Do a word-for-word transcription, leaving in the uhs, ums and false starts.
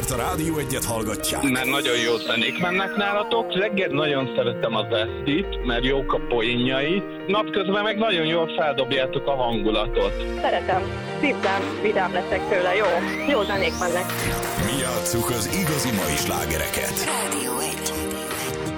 Mert a Rádió Egyet hallgatják. Mert nagyon jó zenék mennek nálatok. Reggel nagyon szeretem az esztit, mert jók a poénjai. Napközben meg nagyon jól feldobjátok a hangulatot. Szeretem. Szívem, vidám leszek tőle. Jó. Jó zenék mennek. Mi játsszuk az igazi mai slágereket. Rádió egy.